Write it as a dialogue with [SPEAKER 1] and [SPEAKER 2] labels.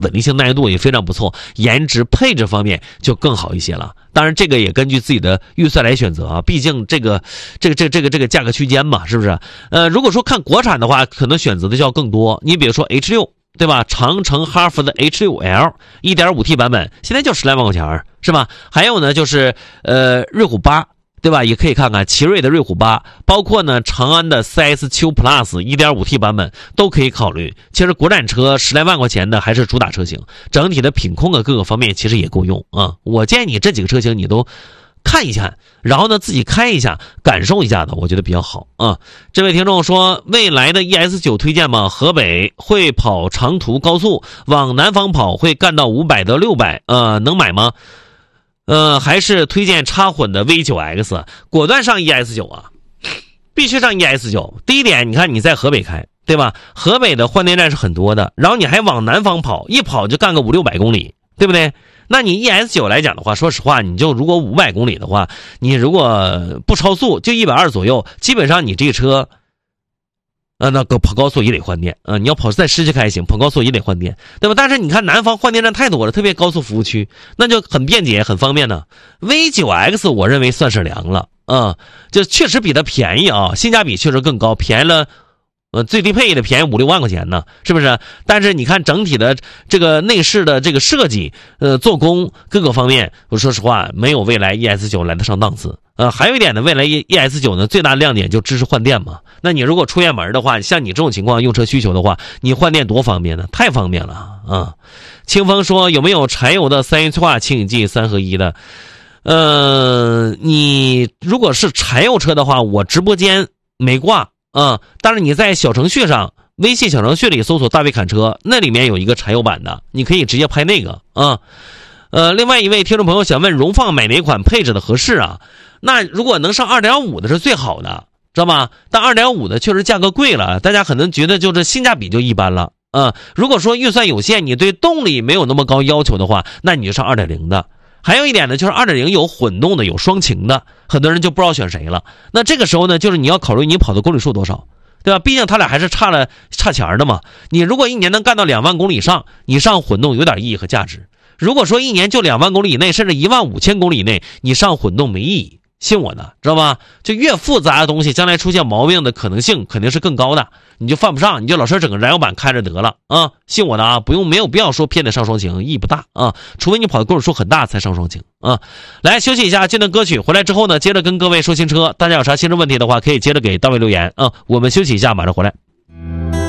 [SPEAKER 1] 稳定性耐用度也非常不错，颜值配置方面就更好一些了。当然这个也根据自己的预算来选择啊，毕竟这个价格区间嘛，是不是？如果说看国产的话，可能选择的就要更多。你比如说 H6， 对吧？长城哈弗的 H6L 1.5T 版本，现在就10来万块钱，是吧？还有呢，就是瑞虎8。对吧？也可以看看奇瑞的瑞虎8，包括呢长安的 CS 秋 Plus 1.5T 版本都可以考虑。其实国产车10来万块钱的还是主打车型，整体的品控啊各个方面其实也够用啊。我建议你这几个车型你都看一下，然后呢自己开一下，感受一下的，我觉得比较好啊。这位听众说，未来的 ES9 推荐吗？河北会跑长途高速，往南方跑会干到500到600，能买吗？还是推荐插混的 V9X， 果断上 ES9 啊，必须上 ES9。第一点，你看你在河北开，对吧？河北的换电站是很多的，然后你还往南方跑，一跑就干个500、600公里，对不对？那你 ES9 来讲的话，说实话，你就如果500公里的话，你如果不超速，就120左右，基本上你这个车。那个跑高速也得换电你要跑在市区开行，跑高速也得换电，对吧？但是你看南方换电站太多了，特别高速服务区，那就很便捷很方便呢。V9X 我认为算是凉了就确实比它便宜啊，性价比确实更高，便宜了最低配也得便宜5、6万块钱呢，是不是？但是你看整体的这个内饰的这个设计做工各个方面，我说实话没有未来 ES9 来得上档次。还有一点呢，未来 ES9 呢最大亮点就支持换电嘛。那你如果出远门的话，像你这种情况用车需求的话，你换电多方便呢，太方便了啊。清风说有没有柴油的3元催化氢引剂3合1的？你如果是柴油车的话，我直播间没挂但是你在小程序上，微信小程序里搜索大卫侃车，那里面有一个柴油版的，你可以直接拍那个另外一位听众朋友想问荣放买哪款配置的合适啊？那如果能上 2.5 的是最好的，知道吗？但 2.5 的确实价格贵了，大家可能觉得就是性价比就一般了如果说预算有限，你对动力没有那么高要求的话，那你就上 2.0 的。还有一点呢，就是 2.0 有混动的，有双擎的，很多人就不知道选谁了。那这个时候呢，就是你要考虑你跑的公里数多少，对吧？毕竟他俩还是差钱的嘛。你如果一年能干到2万公里以上，你上混动有点意义和价值。如果说一年就2万公里以内，甚至15000公里以内，你上混动没意义。信我的，知道吧？就越复杂的东西，将来出现毛病的可能性肯定是更高的，你就犯不上，你就老实整个燃油版开着得了信我的没有必要说偏得上双擎，意义不大除非你跑的公里数很大才上双擎来休息一下，这段歌曲回来之后呢，接着跟各位说新车，大家有啥新车问题的话，可以接着给大卫留言我们休息一下，马上回来。